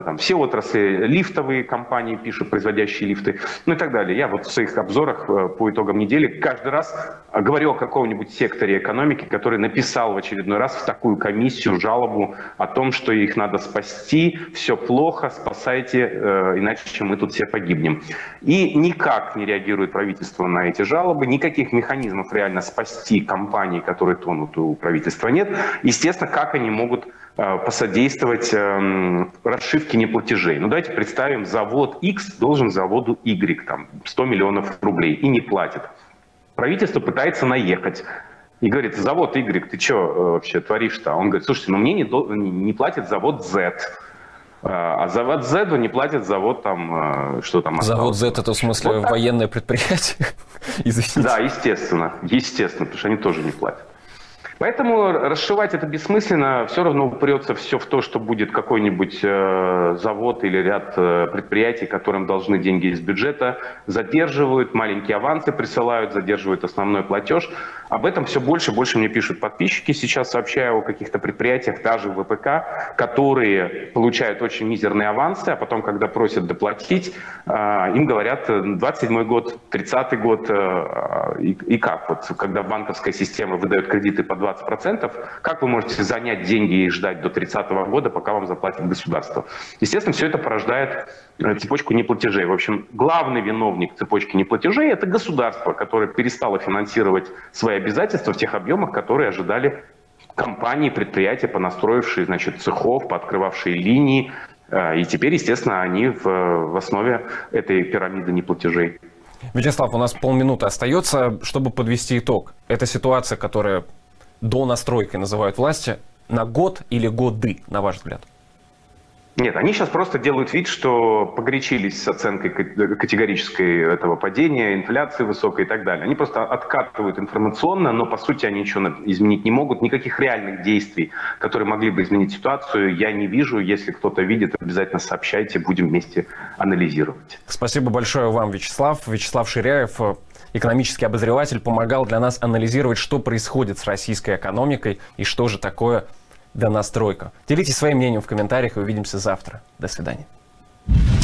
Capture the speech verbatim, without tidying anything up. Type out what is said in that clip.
там все отрасли, лифтовые компании пишут, производящие лифты, ну и так далее. Я вот в своих обзорах по итогам недели каждый раз говорю о каком-нибудь секторе экономики, который написал в очередной раз в такую комиссию жалобу о том, что их надо спасти, все плохо, спасайте, иначе мы тут все погибнем. И никак не реагирует правительство на эти жалобы, никаких механизмов реально спасти компании, которые тонут, у правительства нет. Естественно, как они могут посодействовать э, расшивке неплатежей. Ну, давайте представим, завод X должен заводу Y там, сто миллионов рублей и не платит. Правительство пытается наехать и говорит: завод Y, ты что э, вообще творишь-то? Он говорит: слушайте, ну мне не, до, не платит завод Z. А завод Z не платит завод там, э, что там осталось. Завод Z это в смысле вот военное предприятие? Извините. Да, естественно, естественно, потому что они тоже не платят. Поэтому расшивать это бессмысленно, все равно упрется все в то, что будет какой-нибудь э, завод или ряд э, предприятий, которым должны деньги из бюджета, задерживают, маленькие авансы присылают, задерживают основной платеж. Об этом все больше и больше мне пишут подписчики. Сейчас сообщаю о каких-то предприятиях, даже в ВПК, которые получают очень мизерные авансы, а потом, когда просят доплатить, э, им говорят: двадцать седьмой год, тридцатый год, э, и, и как? Вот, когда банковская система выдает кредиты по двадцать процентов, как вы можете занять деньги и ждать до тридцатого года, пока вам заплатит государство? Естественно, все это порождает цепочку неплатежей. В общем, главный виновник цепочки неплатежей – это государство, которое перестало финансировать свои обязательства в тех объемах, которые ожидали компании, предприятия, понастроившие, значит, цехов, пооткрывавшие линии. И теперь, естественно, они в, в основе этой пирамиды неплатежей. Вячеслав, у нас полминуты остается, чтобы подвести итог. Это ситуация, которая до настройки называют власти, на год или годы, на ваш взгляд? Нет, они сейчас просто делают вид, что погорячились с оценкой категорической этого падения, инфляции высокой и так далее. Они просто откатывают информационно, но по сути они ничего изменить не могут. Никаких реальных действий, которые могли бы изменить ситуацию, я не вижу. Если кто-то видит, обязательно сообщайте, будем вместе анализировать. Спасибо большое вам, Вячеслав. Вячеслав Ширяев, экономический обозреватель, помогал для нас анализировать, что происходит с российской экономикой и что же такое донастройка. Делитесь своим мнением в комментариях и увидимся завтра. До свидания.